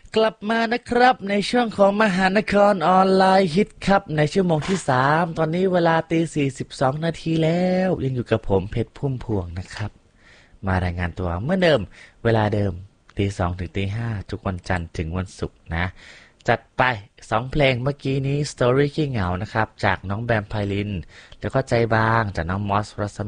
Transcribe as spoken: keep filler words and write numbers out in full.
กลับมานะครับในช่วงของมหานครออนไลน์ฮิตครับในชั่วโมงที่สามตอนนี้เวลาตีสี่สิบสองนาทีแล้วยังอยู่กับผมเพชรพุ่มพวงนะครับมารายงานตัวเมื่อเดิมเวลาเดิมตีสองถึงตีห้าทุกวันจันทร์ถึงวันศุกร์นะจัดไปสองเพลงเมื่อกี้นี้ Story ขี้เหงานะครับจากน้องแบมไพลินแล้วก็ใจบางจากน้องมอสรัศ